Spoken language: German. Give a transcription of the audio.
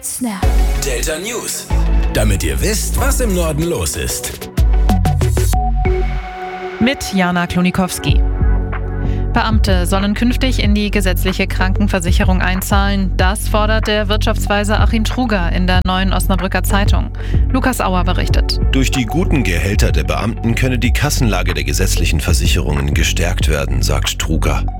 It's now. Delta News. Damit ihr wisst, was im Norden los ist. Mit Jana Klonikowski. Beamte sollen künftig in die gesetzliche Krankenversicherung einzahlen. Das fordert der Wirtschaftsweise Achim Truger in der Neuen Osnabrücker Zeitung. Lukas Auer berichtet. Durch die guten Gehälter der Beamten könne die Kassenlage der gesetzlichen Versicherungen gestärkt werden, sagt Truger.